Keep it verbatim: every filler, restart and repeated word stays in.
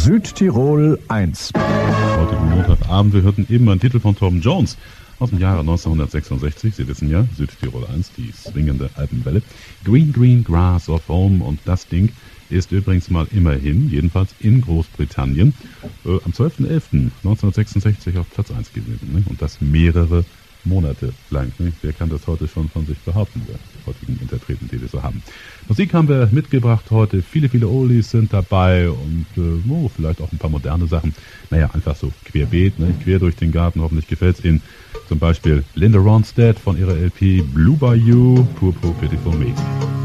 Südtirol eins. Heute Montagabend, wir hörten eben einen Titel von Tom Jones aus dem Jahre neunzehnhundertsechsundsechzig. Sie wissen ja, Südtirol eins, die swingende Alpenwelle. Green Green Grass of Home, und das Ding ist übrigens mal immerhin, jedenfalls in Großbritannien, äh, am zwölften elften neunzehnhundertsechsundsechzig auf Platz eins gewesen. Ne? Und das mehrere Monate lang. Ne? Wer kann das heute schon von sich behaupten, der heutigen Interpreten, die wir so haben. Musik haben wir mitgebracht heute. Viele, viele Oldies sind dabei und äh, oh, vielleicht auch ein paar moderne Sachen. Naja, einfach so querbeet, ne? Quer durch den Garten. Hoffentlich gefällt's Ihnen. Zum Beispiel Linda Ronstadt von ihrer L P Blue Bayou, Pour Pour Pity For Me.